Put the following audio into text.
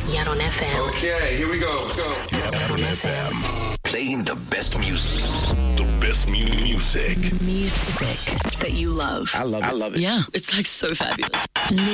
Yadon FM. Okay, here we go. Yadon FM. Playing the best music. The best music. Music that you love. I love it. Yeah, it's like so fabulous.